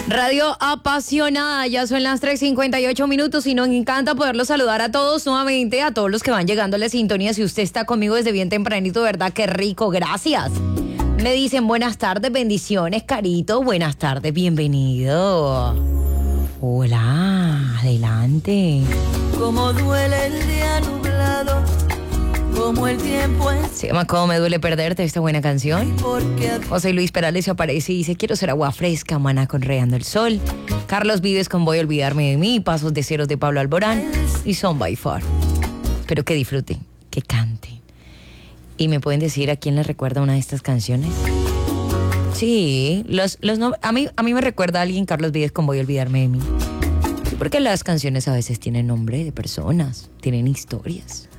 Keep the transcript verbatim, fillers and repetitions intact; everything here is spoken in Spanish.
Radio apasionada, ya son las tres cincuenta y ocho minutos y nos encanta poderlos saludar a todos nuevamente, a todos los que van llegando a la sintonía. Si usted está conmigo desde bien tempranito, ¿verdad? Qué rico, gracias. Me dicen buenas tardes, bendiciones, Carito, buenas tardes, bienvenido. Hola, adelante. Como duele el día nublado, como el tiempo en... Se llama Cómo me duele perderte, esta buena canción. Porque... José Luis Perales se aparece y dice: quiero ser agua fresca, maná con rayando el sol. Carlos Vives con Voy a olvidarme de mí, Pasos de Ceros de Pablo Alborán y Son by Far. Espero que disfruten, que canten. ¿Y me pueden decir a quién les recuerda una de estas canciones? Sí, los, los no, a, mí, a mí me recuerda a alguien, Carlos Vives con Voy a olvidarme de mí. Sí, porque las canciones a veces tienen nombre de personas, tienen historias.